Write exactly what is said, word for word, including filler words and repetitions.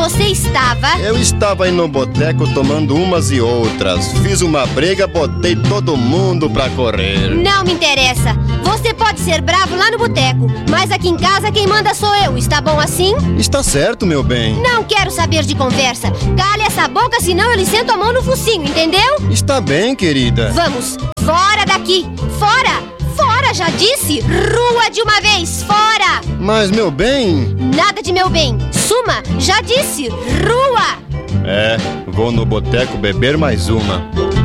você estava? Eu estava aí no boteco tomando umas e outras. Fiz uma briga, botei todo mundo pra correr. Não me interessa. Você pode ser bravo lá no boteco, mas aqui em casa quem manda sou eu. Está bom assim? Está certo, meu bem. Não quero saber de conversa. Cale essa boca, senão eu lhe sento a mão no focinho, entendeu? Está bem, querida. Vamos, fora daqui. Fora! Fora, já disse! Rua de uma vez, fora! Mas, meu bem... Nada de meu bem. Suma, já disse! Rua! É, vou no boteco beber mais uma.